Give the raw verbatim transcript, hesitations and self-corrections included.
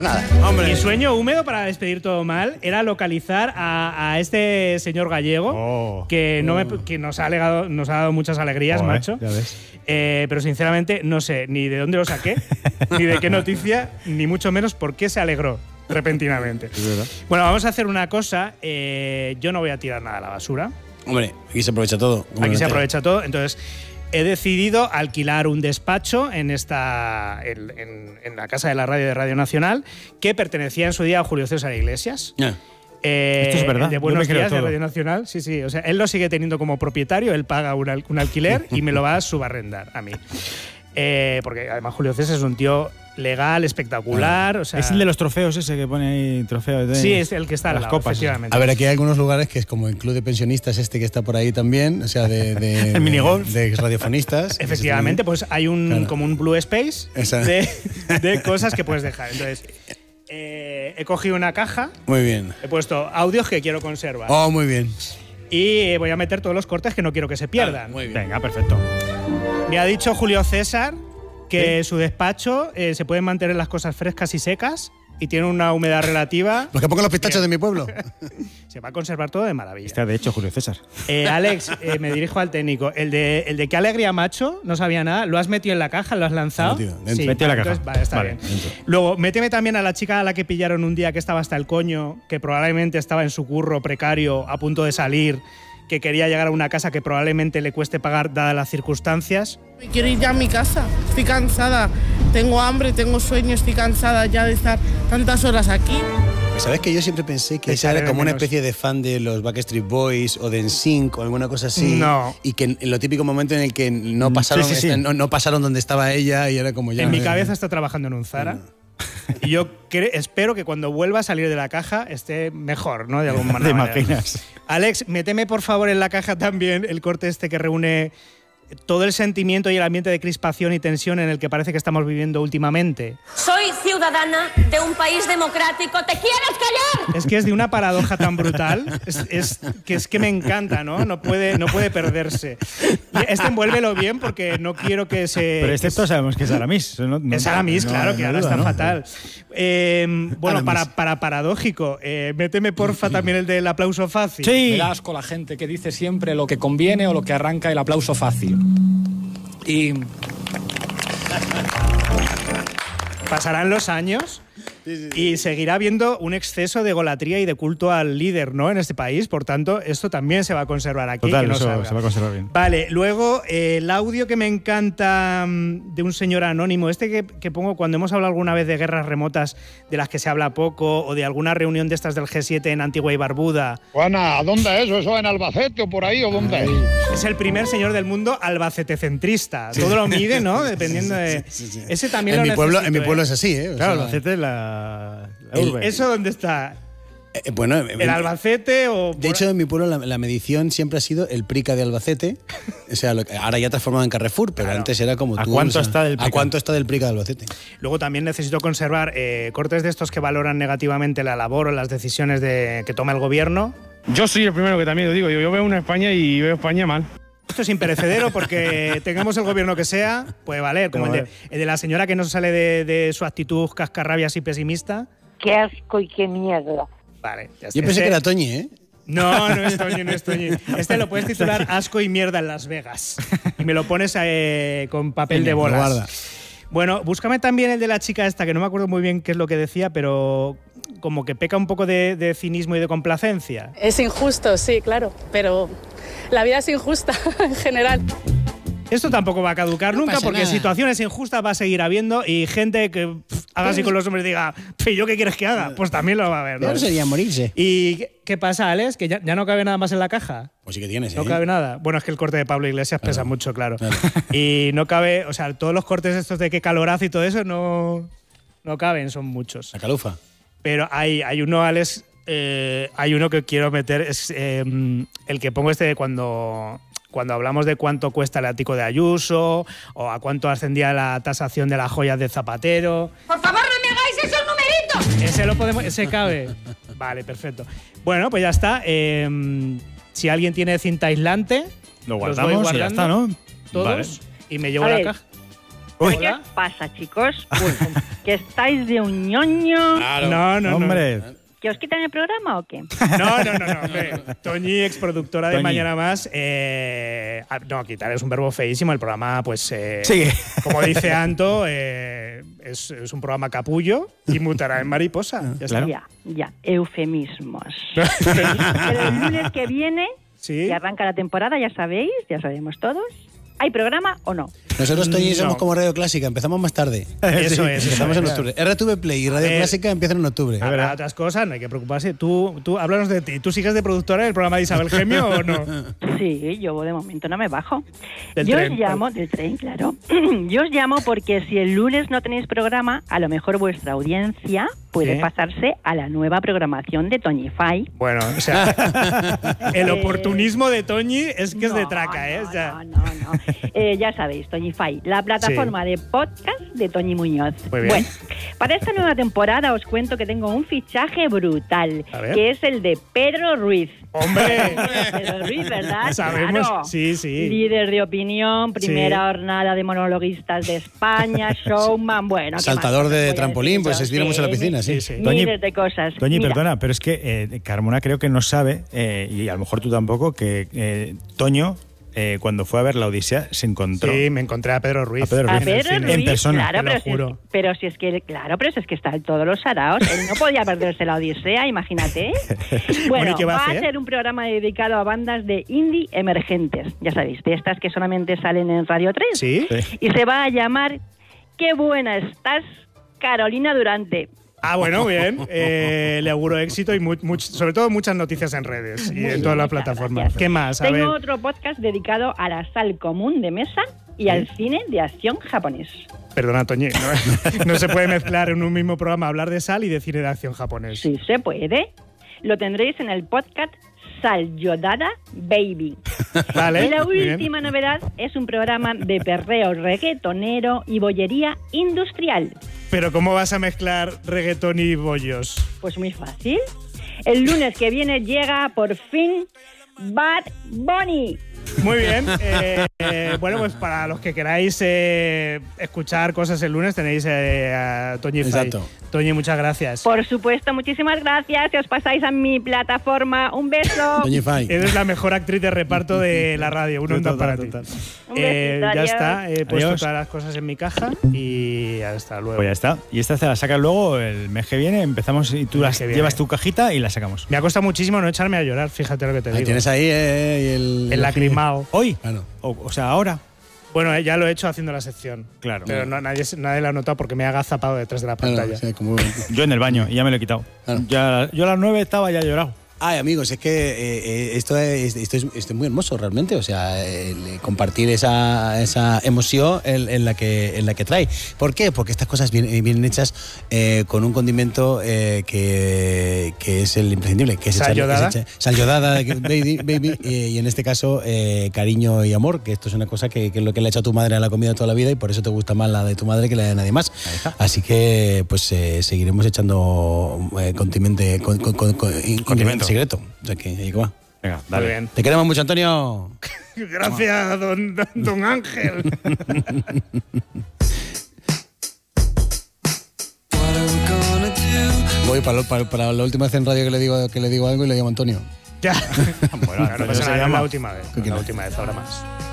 Nada, hombre. Mi sueño húmedo para despedir todo mal era localizar a, a este señor gallego oh, que, no me, que nos, ha alegado, nos ha dado muchas alegrías, oh, macho. Ya ves. Eh, pero sinceramente no sé ni de dónde lo saqué, ni de qué noticia, ni mucho menos por qué se alegró repentinamente. Es verdad. Bueno, vamos a hacer una cosa. Eh, yo no voy a tirar nada a la basura. Hombre, aquí se aprovecha todo. Aquí se aprovecha todo. Entonces, he decidido alquilar un despacho en esta en, en, en la casa de la radio de Radio Nacional que pertenecía en su día a Julio César Iglesias. Yeah. Eh, Esto es verdad. De Buenos Días de Radio Nacional. Sí, sí. O sea, él lo sigue teniendo como propietario, él paga un, al, un alquiler y me lo va a subarrendar a mí. Eh, porque además Julio César es un tío legal, espectacular. O sea, es el de los trofeos ese que pone ahí trofeos de… Sí, es el que está al las lado, copas, efectivamente. A ver, aquí hay algunos lugares que es como el club de pensionistas este que está por ahí también, o sea, de, de, el minigolf. de, de radiofonistas. Efectivamente, pues hay un claro. como un blue space de, de cosas que puedes dejar. Entonces, eh, he cogido una caja. Muy bien. He puesto audios que quiero conservar. Oh, muy bien. Y voy a meter todos los cortes que no quiero que se pierdan. Ah, muy bien. Venga, perfecto. Me ha dicho Julio César que ¿sí? su despacho eh, se pueden mantener las cosas frescas y secas y tiene una humedad relativa. Los que pongan los pistachos de mi pueblo. Se va a conservar todo de maravilla. Está de hecho Julio César. Eh, Alex, eh, me dirijo al técnico. El de, el de qué alegría macho, no sabía nada. ¿Lo has metido en la caja? ¿Lo has lanzado? Metido, sí, metido en la caja. Entonces, vale, está vale, bien. Dentro. Luego, méteme también a la chica a la que pillaron un día que estaba hasta el coño, que probablemente estaba en su curro precario, a punto de salir, que quería llegar a una casa que probablemente le cueste pagar dadas las circunstancias. Quiero ir ya a mi casa, estoy cansada, tengo hambre, tengo sueño, estoy cansada ya de estar tantas horas aquí. ¿Sabes que yo siempre pensé que esa era como una especie de fan de los Backstreet Boys o de N Sync o alguna cosa así? No. Y que en lo típico momento en el que no pasaron, sí, sí, sí. Este, no, no pasaron donde estaba ella y era como ya… En no, mi cabeza está trabajando en un Zara. No. Y yo espero que cuando vuelva a salir de la caja esté mejor, ¿no? De alguna manera. ¿Te imaginas? Alex, méteme por favor en la caja también el corte este que reúne todo el sentimiento y el ambiente de crispación y tensión en el que parece que estamos viviendo últimamente. Soy ciudadana de un país democrático. ¿Te quieres callar? Es que es de una paradoja tan brutal, es, es, que es que me encanta, ¿no? No puede, no puede perderse. Y este envuélvelo bien porque no quiero que se… Pero este todos sabemos que es Aramis. No, no, es Aramis, no, claro, no, que ahora duda, está ¿no? fatal. Eh, bueno, Aramis. para, para paradójico, eh, méteme porfa también el del aplauso fácil. Sí. Me da asco la gente que dice siempre lo que conviene o lo que arranca el aplauso fácil. Y… Pasarán los años sí, sí, sí. y seguirá habiendo un exceso de golatría y de culto al líder, ¿no? En este país. Por tanto, esto también se va a conservar aquí. Total, que no eso salga. se va a conservar bien. Vale, luego eh, el audio que me encanta um, de un señor anónimo, este que, que pongo cuando hemos hablado alguna vez de guerras remotas de las que se habla poco o de alguna reunión de estas del G siete en Antigua y Barbuda. Juana, ¿dónde es eso? ¿Eso en Albacete o por ahí o dónde es? Es el primer señor del mundo albacetecentrista. Todo lo mide, ¿no? Dependiendo de… Sí, sí, sí. Ese también en lo mi pueblo, necesito, En mi pueblo ¿eh? es así, ¿eh? O claro, sea, Albacete es la, la urbe. ¿Eso dónde está? Eh, bueno, ¿El Albacete o...? De hecho, en mi pueblo la, la medición siempre ha sido el Prica de Albacete. O sea, lo que, ahora ya transformado en Carrefour, pero claro. Antes era como ¿A tú. cuánto o sea, está del Prica? ¿A cuánto está del Prica de Albacete? Luego también necesito conservar eh, cortes de estos que valoran negativamente la labor o las decisiones de, que toma el gobierno. Yo soy el primero que también lo digo. Yo, yo veo una España y veo España mal. Esto es imperecedero porque tengamos el gobierno que sea, puede valer. Como el de, el de la señora que no sale de, de su actitud cascarrabias y pesimista. Qué asco y qué mierda. Vale. Ya Yo pensé este, que era Toñi, ¿eh? No, no es Toñi, no es Toñi. Este lo puedes titular Asco y mierda en Las Vegas. Y me lo pones eh, con papel sí, de bolas. Guarda. Bueno, búscame también el de la chica esta, que no me acuerdo muy bien qué es lo que decía, pero como que peca un poco de, de cinismo y de complacencia. Es injusto, sí, claro, pero la vida es injusta en general. Esto tampoco va a caducar no nunca porque nada. Situaciones injustas va a seguir habiendo y gente que pff, haga así con los hombres y diga, ¿y yo qué quieres que haga? Pues también lo va a haber, ¿no? Pero sería morirse. ¿Y qué, qué pasa, Alex? ¿Que ya, ya no cabe nada más en la caja? Pues sí que tienes, ¿eh? No cabe nada. Bueno, es que el corte de Pablo Iglesias claro. pesa mucho, claro. claro. Y no cabe, o sea, todos los cortes estos de qué calorazo y todo eso no, no caben, son muchos. La calufa. Pero hay, hay uno, Alex, eh, hay uno que quiero meter, es eh, el que pongo este de cuando… Cuando hablamos de cuánto cuesta el ático de Ayuso o a cuánto ascendía la tasación de las joyas de Zapatero. ¡Por favor, no me hagáis esos numeritos! Ese lo podemos, ese cabe. Vale, perfecto. Bueno, pues ya está. Eh, si alguien tiene cinta aislante, lo guardamos y ya está, ¿no? Todos vale. y me llevo a la ver, caja. Uy. ¿Qué os pasa, chicos? Pues, ¿que estáis de un ñoño? Claro. No, no, Hombre. no. ¿Que os quitan el programa o qué? No, no, no, no, hombre. Toñi, exproductora de Toñi. Mañana Más. Eh, ah, no, quitar es un verbo feísimo. El programa, pues, eh, Sigue. como dice Anto, eh, es, es un programa capullo y mutará en mariposa. Ya está. Claro. Ya, ya, eufemismos. Pero el lunes que viene, Sí. que arranca la temporada, ya sabéis, ya sabemos todos, ¿hay programa o no? Nosotros, Toñi, somos No. como Radio Clásica, empezamos más tarde. Eso es. Empezamos eso en es. octubre. R T V Play y Radio ver. Clásica empiezan en octubre. Habrá otras cosas, no hay que preocuparse. Tú, tú háblanos de ti. ¿Tú sigues de productora del programa de Isabel Gemio o no? Sí, yo de momento no me bajo. Del yo tren. os llamo, del tren, claro. Yo os llamo porque si el lunes no tenéis programa, a lo mejor vuestra audiencia puede ¿Sí? pasarse a la nueva programación de Toñify. Bueno, o sea, el Eh, oportunismo de Toñi es que es de No, traca, ¿eh? no, O sea, no, no, no. Eh, ya sabéis, Toñify, la plataforma de podcast de Toñi Muñoz. Muy bien. Bueno, para esta nueva temporada os cuento que tengo un fichaje brutal, A ver. que es el de Pedro Ruiz. ¡Hombre! Pedro Ruiz, ¿verdad? Sabemos, Claro. sí, sí. Líder de opinión, primera Sí. jornada de monologuistas de España, showman, bueno. ¿qué Saltador más os de voy a trampolín, decir? pues Sí, estiramos en la piscina, sí. Sí, sí. Toñi- Miles de cosas. Toñi, Mira, perdona, pero es que eh, Carmona creo que no sabe, eh, y a lo mejor tú tampoco, que eh, Toño, eh, cuando fue a ver la Odisea, se encontró. Sí, me encontré a Pedro Ruiz. A Pedro A Ruiz. en el Pedro cine. Ruiz, En persona, claro, te lo pero si, es, juro. pero si es que, claro, pero si es que está en todos los saraos, él no podía perderse la Odisea, imagínate. Bueno, Bueno, ¿y qué va a va a hacer? ser un programa dedicado a bandas de indie emergentes, ya sabéis, de estas que solamente salen en Radio tres. ¿Sí? Sí. Y se va a llamar Qué buena estás, Carolina Durante. Ah, bueno, bien. Eh, le auguro éxito y mu- much- sobre todo muchas noticias en redes y en todas las muchas plataformas. gracias. ¿Qué más? A ver. Tengo otro podcast dedicado a la sal común de mesa y al cine de acción japonés. Perdona, Toñi. No, no se puede mezclar en un mismo programa hablar de sal y de cine de acción japonés. Sí se puede. Lo tendréis en el podcast Sal Yodada Baby. Vale. Y la muy bien. última novedad es un programa de perreo reggaetonero y bollería industrial. Pero ¿cómo vas a mezclar reggaetón y bollos? Pues muy fácil. El lunes que viene llega por fin Bad Bunny. Muy bien. Eh, eh, bueno, pues para los que queráis eh, escuchar cosas el lunes tenéis eh, a Toñi Fay. Exacto. Toñi, muchas gracias. Por supuesto, muchísimas gracias. Si os pasáis a mi plataforma, un beso. Toñi Fay. Eres la mejor actriz de reparto de la radio. Un onda para ti. Un Eh, besito, ya adiós. está. He puesto Adiós. todas las cosas en mi caja y hasta luego. Pues ya está. Y esta se la sacas luego el mes que viene. Empezamos y tú El mes las que viene. llevas tu cajita y la sacamos. Me ha costado muchísimo no echarme a llorar, fíjate lo que te Ahí digo. tienes ahí eh, y el... El lacrimao. ¿Hoy? Claro. O, o sea, ahora. Bueno, eh, ya lo he hecho haciendo la sección. Claro. Pero no, nadie, nadie lo ha notado porque me ha agazapado detrás de la Claro, pantalla. o sea, como- Yo en el baño y ya me lo he quitado. Claro. Ya, yo a las nueve estaba ya llorado. Ay, amigos, es que eh, eh, esto, es, esto, es, esto es muy hermoso realmente, o sea, el compartir esa, esa emoción en, en, la que, en la que trae. ¿Por qué? Porque estas cosas vienen, vienen hechas eh, con un condimento eh, que, que es el imprescindible, que es Sal echarle- yodada. es echar- sal yodada, baby, baby y, y en este caso eh, cariño y amor, que esto es una cosa que, que es lo que le ha hecho a tu madre a la comida toda la vida y por eso te gusta más la de tu madre que la de nadie más. Así que pues eh, seguiremos echando eh, condimente, con, con, con, con- Condimento. secreto. O sea que ahí que va. Venga, Muy dale. bien. Te queremos mucho, Antonio. Gracias, don, don, don Ángel. Voy para, lo- para, para la última vez en radio que le digo que le digo algo y le llamo Antonio. Ya. Bueno, No, no Antonio pasa se nada, no es llama. la última vez. no es ¿Qué la no? última vez, ahora más.